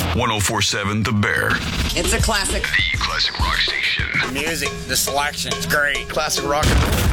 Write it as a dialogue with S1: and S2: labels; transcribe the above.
S1: 1047 The Bear.
S2: It's a classic.
S1: The classic rock station.
S3: The music, the selection, it's great.
S4: Classic rock and roll.